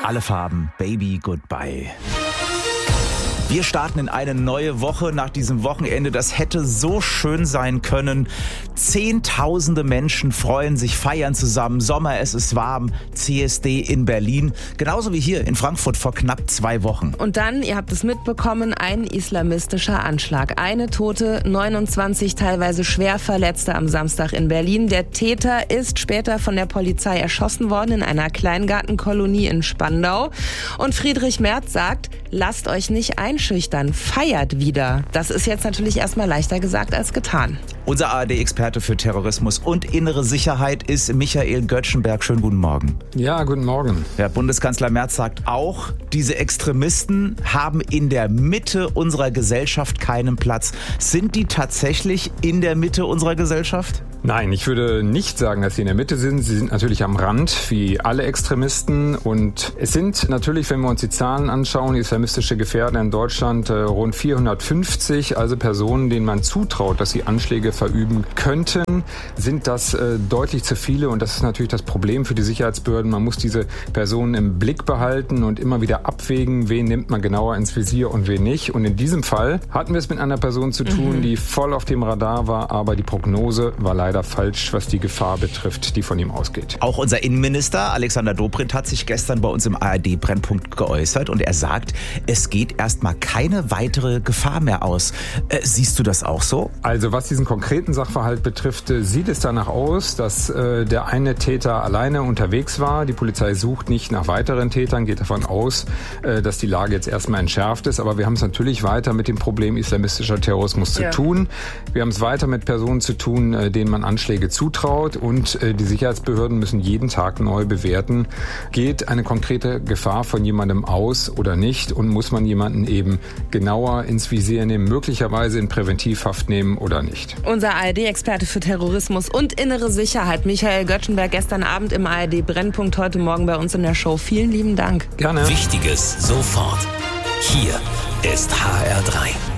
Alle Farben, Baby, Goodbye. Wir starten in eine neue Woche nach diesem Wochenende. Das hätte so schön sein können. Zehntausende Menschen freuen sich, feiern zusammen. Sommer, es ist warm. CSD in Berlin. Genauso wie hier in Frankfurt vor knapp 2 Wochen. Und dann, ihr habt es mitbekommen, ein islamistischer Anschlag. 1 Tote, 29 teilweise schwer Verletzte am Samstag in Berlin. Der Täter ist später von der Polizei erschossen worden in einer Kleingartenkolonie in Spandau. Und Friedrich Merz sagt, lasst euch nicht einschüchtern, feiert wieder. Das ist jetzt natürlich erstmal leichter gesagt als getan. Unser ARD-Experte für Terrorismus und innere Sicherheit ist Michael Göttschenberg. Schönen guten Morgen. Ja, guten Morgen. Der Bundeskanzler Merz sagt auch, diese Extremisten haben in der Mitte unserer Gesellschaft keinen Platz. Sind die tatsächlich in der Mitte unserer Gesellschaft? Nein, ich würde nicht sagen, dass sie in der Mitte sind. Sie sind natürlich am Rand, wie alle Extremisten. Und es sind natürlich, wenn wir uns die Zahlen anschauen, islamistische Gefährder in Deutschland rund 450, also Personen, denen man zutraut, dass sie Anschläge verüben könnten, sind das deutlich zu viele. Und das ist natürlich das Problem für die Sicherheitsbehörden. Man muss diese Personen im Blick behalten und immer wieder abwägen, wen nimmt man genauer ins Visier und wen nicht. Und in diesem Fall hatten wir es mit einer Person zu tun, die voll auf dem Radar war, aber die Prognose war leider falsch, was die Gefahr betrifft, die von ihm ausgeht. Auch unser Innenminister Alexander Dobrindt hat sich gestern bei uns im ARD-Brennpunkt geäußert und er sagt, es geht erstmal keine weitere Gefahr mehr aus. Siehst du das auch so? Also was diesen konkreten Sachverhalt betrifft, sieht es danach aus, dass der eine Täter alleine unterwegs war. Die Polizei sucht nicht nach weiteren Tätern, geht davon aus, dass die Lage jetzt erstmal entschärft ist. Aber wir haben es natürlich weiter mit dem Problem islamistischer Terrorismus zu tun. Wir haben es weiter mit Personen zu tun, denen man Anschläge zutraut und die Sicherheitsbehörden müssen jeden Tag neu bewerten, geht eine konkrete Gefahr von jemandem aus oder nicht und muss man jemanden eben genauer ins Visier nehmen, möglicherweise in Präventivhaft nehmen oder nicht. Unser ARD-Experte für Terrorismus und innere Sicherheit, Michael Göttschenberg, gestern Abend im ARD-Brennpunkt, heute Morgen bei uns in der Show. Vielen lieben Dank. Gerne. Wichtiges sofort. Hier ist HR3.